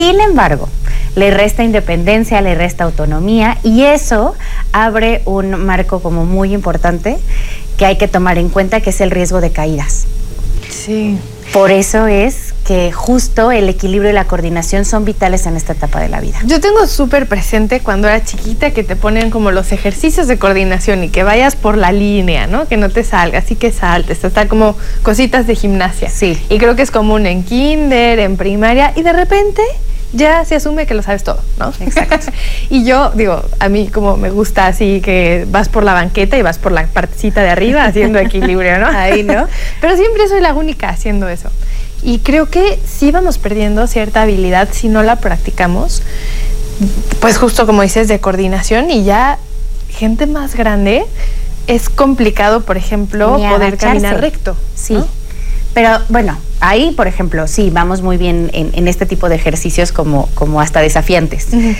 Sin embargo, le resta independencia, le resta autonomía y eso abre un marco como muy importante que hay que tomar en cuenta, que es el riesgo de caídas. Sí. Por eso es que justo el equilibrio y la coordinación son vitales en esta etapa de la vida. Yo tengo súper presente cuando era chiquita que te ponen como los ejercicios de coordinación y que vayas por la línea, ¿no? Que no te salgas y que saltes, hasta como cositas de gimnasia. Sí. Y creo que es común en kinder, en primaria, y de repente ya se asume que lo sabes todo, ¿no? Exacto. Y yo digo, a mí como me gusta así que vas por la banqueta y vas por la partecita de arriba haciendo equilibrio, ¿no? Ahí, ¿no? Pero siempre soy la única haciendo eso. Y creo que sí vamos perdiendo cierta habilidad si no la practicamos, pues justo como dices, de coordinación, y ya gente más grande es complicado, por ejemplo, Ni poder agacharse. caminar recto. Sí. ¿No? Pero bueno, ahí, por ejemplo, sí, vamos muy bien en este tipo de ejercicios como hasta desafiantes. Uh-huh.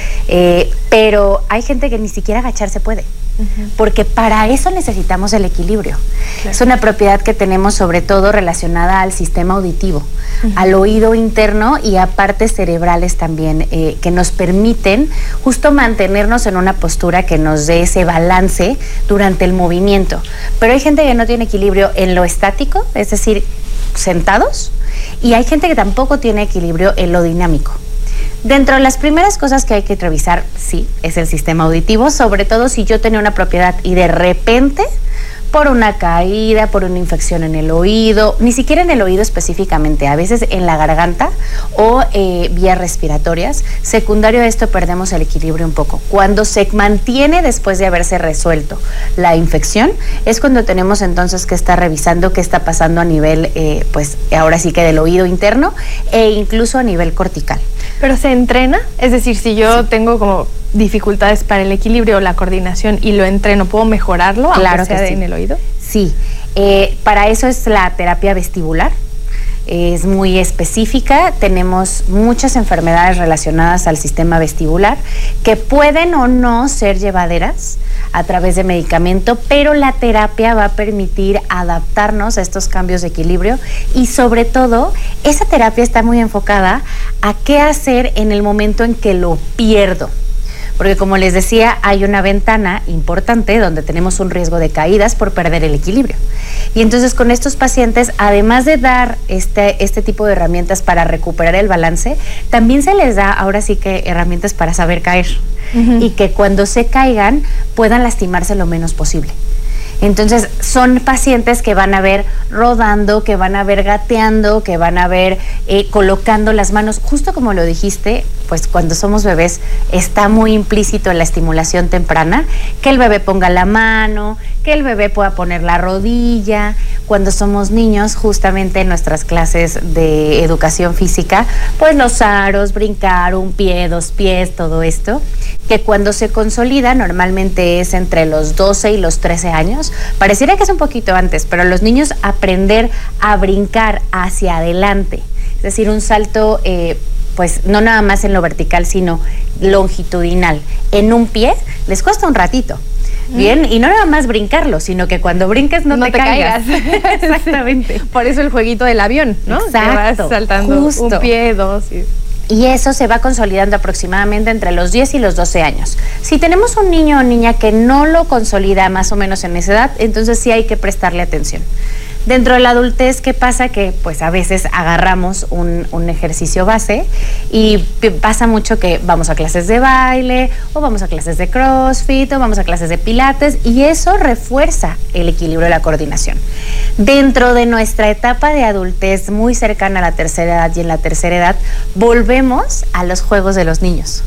Pero hay gente que ni siquiera agacharse puede. Uh-huh. Porque para eso necesitamos el equilibrio. Claro. Es una propiedad que tenemos sobre todo relacionada al sistema auditivo, uh-huh, al oído interno y a partes cerebrales también, que nos permiten justo mantenernos en una postura que nos dé ese balance durante el movimiento. Pero hay gente que no tiene equilibrio en lo estático, es decir, sentados, y hay gente que tampoco tiene equilibrio en lo dinámico. Dentro de las primeras cosas que hay que revisar, sí, es el sistema auditivo, sobre todo si yo tenía una propiedad y de repente, por una caída, por una infección en el oído, ni siquiera en el oído específicamente, a veces en la garganta o vías respiratorias, secundario a esto perdemos el equilibrio un poco. Cuando se mantiene después de haberse resuelto la infección, es cuando tenemos entonces que estar revisando qué está pasando a nivel, pues ahora sí que del oído interno e incluso a nivel cortical. ¿Pero se entrena? Es decir, si yo tengo como dificultades para el equilibrio o la coordinación y lo entreno, ¿puedo mejorarlo? Claro aunque sea que sí. En el oído. Sí, para eso es la terapia vestibular. Es muy específica, tenemos muchas enfermedades relacionadas al sistema vestibular que pueden o no ser llevaderas a través de medicamento, pero la terapia va a permitir adaptarnos a estos cambios de equilibrio y sobre todo esa terapia está muy enfocada a qué hacer en el momento en que lo pierdo. Porque como les decía, hay una ventana importante donde tenemos un riesgo de caídas por perder el equilibrio. Y entonces con estos pacientes, además de dar este tipo de herramientas para recuperar el balance, también se les da ahora sí que herramientas para saber caer. Uh-huh. Y que cuando se caigan puedan lastimarse lo menos posible. Entonces son pacientes que van a ver rodando, que van a ver gateando, que van a ver colocando las manos, justo como lo dijiste, pues cuando somos bebés está muy implícito en la estimulación temprana, que el bebé ponga la mano, que el bebé pueda poner la rodilla. Cuando somos niños, justamente en nuestras clases de educación física, pues los aros, brincar, un pie, dos pies, todo esto, que cuando se consolida normalmente es entre los 12 y los 13 años. Pareciera que es un poquito antes, pero los niños aprender a brincar hacia adelante, es decir, un salto, pues no nada más en lo vertical, sino longitudinal, en un pie, les cuesta un ratito. Bien, y no nada más brincarlo, sino que cuando brinques no te caigas. Exactamente. Sí. Por eso el jueguito del avión, ¿no? Exacto. Que vas saltando justo. Un pie, dos. Y eso se va consolidando aproximadamente entre los 10 y los 12 años. Si tenemos un niño o niña que no lo consolida más o menos en esa edad, entonces sí hay que prestarle atención. Dentro de la adultez, ¿qué pasa? Que pues a veces agarramos un ejercicio base y pasa mucho que vamos a clases de baile o vamos a clases de CrossFit o vamos a clases de pilates y eso refuerza el equilibrio y la coordinación. Dentro de nuestra etapa de adultez muy cercana a la tercera edad y en la tercera edad, volvemos a los juegos de los niños.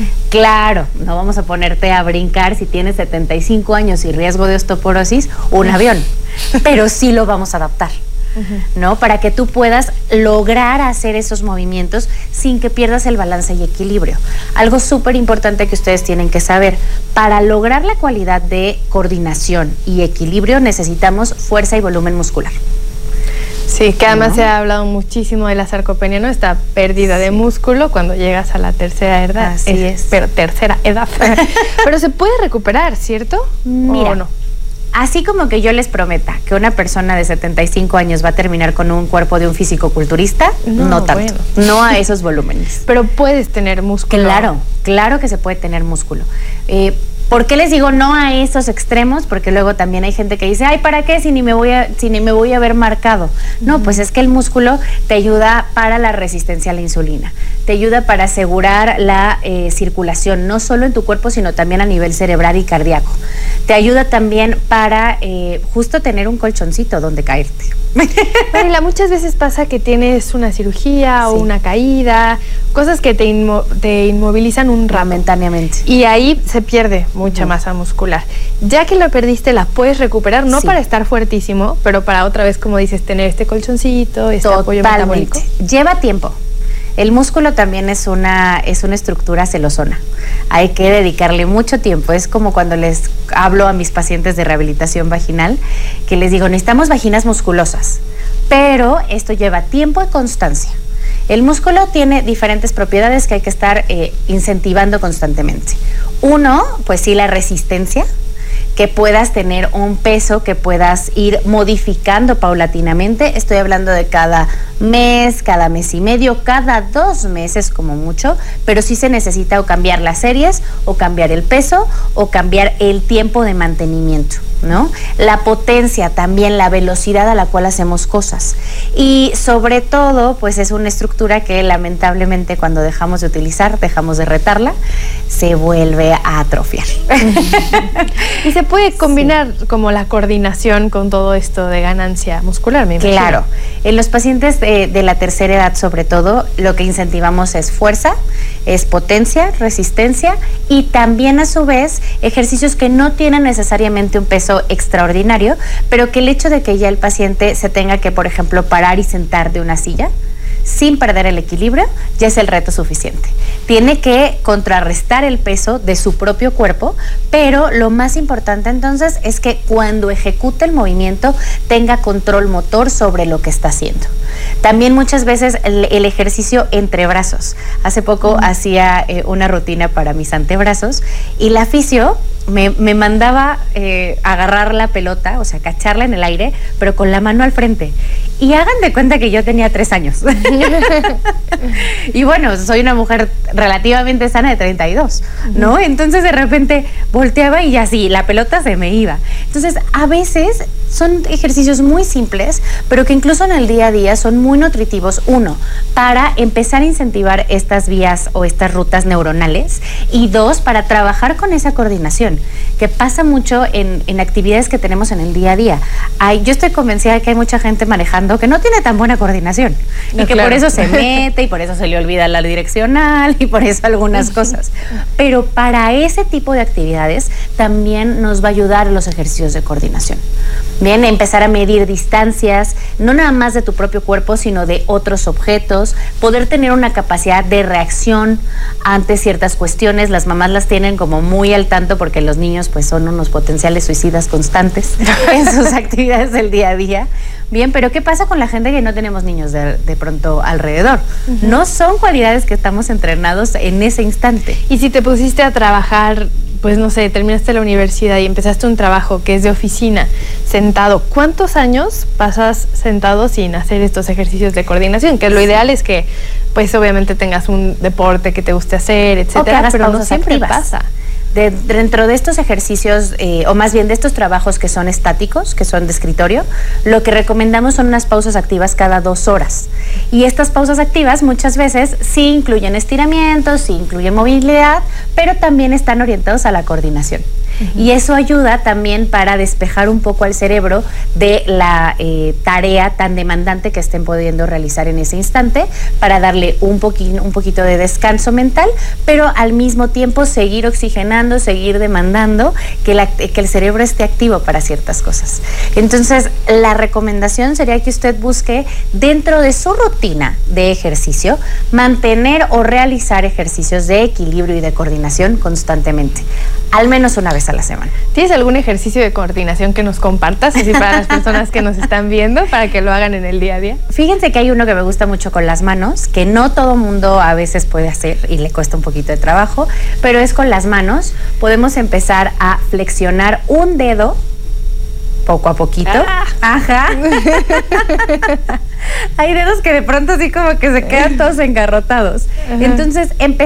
Claro, no vamos a ponerte a brincar si tienes 75 años y riesgo de osteoporosis, un avión, pero sí lo vamos a adaptar, ¿no? Para que tú puedas lograr hacer esos movimientos sin que pierdas el balance y equilibrio. Algo súper importante que ustedes tienen que saber, para lograr la cualidad de coordinación y equilibrio necesitamos fuerza y volumen muscular. Sí, que además se ha hablado muchísimo de la sarcopenia, ¿no? Esta pérdida de músculo cuando llegas a la tercera edad. Así es. Pero tercera edad. Pero se puede recuperar, ¿cierto? Mira, ¿o no? así como que yo les prometa que una persona de 75 años va a terminar con un cuerpo de un fisicoculturista, no tanto, no a esos volúmenes. Pero puedes tener músculo. Claro que se puede tener músculo. ¿Por qué les digo no a esos extremos? Porque luego también hay gente que dice, ay, ¿para qué si ni me voy a ver marcado? No, pues es que el músculo te ayuda para la resistencia a la insulina, te ayuda para asegurar la circulación, no solo en tu cuerpo, sino también a nivel cerebral y cardíaco. Te ayuda también para justo tener un colchoncito donde caerte. Marila, muchas veces pasa que tienes una cirugía o una caída, cosas que te inmovilizan un rato. Momentáneamente. Y ahí se pierde mucha masa muscular. Ya que la perdiste, la puedes recuperar, no para estar fuertísimo, pero para otra vez, como dices, tener este colchoncito, este apoyo metabólico. Lleva tiempo. El músculo también es una estructura celosona. Hay que dedicarle mucho tiempo. Es como cuando les hablo a mis pacientes de rehabilitación vaginal, que les digo, necesitamos vaginas musculosas, pero esto lleva tiempo y constancia. El músculo tiene diferentes propiedades que hay que estar incentivando constantemente. Uno, pues sí, la resistencia, que puedas tener un peso que puedas ir modificando paulatinamente. Estoy hablando de cada mes y medio, cada 2 meses como mucho, pero sí se necesita o cambiar las series, o cambiar el peso, o cambiar el tiempo de mantenimiento, ¿no? La potencia también, la velocidad a la cual hacemos cosas. Y sobre todo, pues es una estructura que lamentablemente cuando dejamos de utilizar, dejamos de retarla, se vuelve a atrofiar. Y se puede combinar como la coordinación con todo esto de ganancia muscular, me imagino. Claro. En los pacientes de la tercera edad, sobre todo, lo que incentivamos es fuerza, es potencia, resistencia y también a su vez ejercicios que no tienen necesariamente un peso extraordinario, pero que el hecho de que ya el paciente se tenga que, por ejemplo, parar y sentar de una silla sin perder el equilibrio, ya es el reto suficiente. Tiene que contrarrestar el peso de su propio cuerpo, pero lo más importante entonces es que cuando ejecute el movimiento tenga control motor sobre lo que está haciendo. También muchas veces el ejercicio entre brazos. Hace poco hacía una rutina para mis antebrazos y la fisio me mandaba agarrar la pelota, o sea, cacharla en el aire, pero con la mano al frente. Y hagan de cuenta que yo tenía 3 años. Y bueno, soy una mujer relativamente sana de 32, ¿no? Entonces de repente volteaba y así, la pelota se me iba. Entonces a veces son ejercicios muy simples, pero que incluso en el día a día son muy nutritivos. Uno, para empezar a incentivar estas vías o estas rutas neuronales. Y dos, para trabajar con esa coordinación, que pasa mucho en actividades que tenemos en el día a día. Yo estoy convencida de que hay mucha gente manejando que no tiene tan buena coordinación. Y que por eso se mete y por eso se le olvida la direccional y por eso algunas cosas. Pero para ese tipo de actividades también nos va a ayudar los ejercicios de coordinación. Bien, empezar a medir distancias, no nada más de tu propio cuerpo, sino de otros objetos, poder tener una capacidad de reacción ante ciertas cuestiones. Las mamás las tienen como muy al tanto porque los niños pues son unos potenciales suicidas constantes en sus actividades del día a día. Bien, pero ¿qué pasa con la gente que no tenemos niños de pronto alrededor? No son cualidades que estamos entrenados en ese instante. Y si te pusiste a trabajar, pues no sé, terminaste la universidad y empezaste un trabajo que es de oficina, sentado, ¿cuántos años pasas sentado sin hacer estos ejercicios de coordinación? Que lo ideal es que, pues obviamente tengas un deporte que te guste hacer, etcétera, pero no siempre pasa. Dentro de estos ejercicios, o más bien de estos trabajos que son estáticos, que son de escritorio, lo que recomendamos son unas pausas activas cada 2 horas. Y estas pausas activas muchas veces sí incluyen estiramientos, sí incluyen movilidad, pero también están orientados a la coordinación. Y eso ayuda también para despejar un poco al cerebro de la tarea tan demandante que estén pudiendo realizar en ese instante, para darle un poquito de descanso mental, pero al mismo tiempo seguir oxigenando, seguir demandando que el cerebro esté activo para ciertas cosas. Entonces, la recomendación sería que usted busque dentro de su rutina de ejercicio mantener o realizar ejercicios de equilibrio y de coordinación constantemente, al menos una vez a la semana. ¿Tienes algún ejercicio de coordinación que nos compartas, así para las personas que nos están viendo, para que lo hagan en el día a día? Fíjense que hay uno que me gusta mucho con las manos, que no todo mundo a veces puede hacer y le cuesta un poquito de trabajo, pero es con las manos. Podemos empezar a flexionar un dedo poco a poquito. Ajá. Hay dedos que de pronto así como que se quedan todos engarrotados. Entonces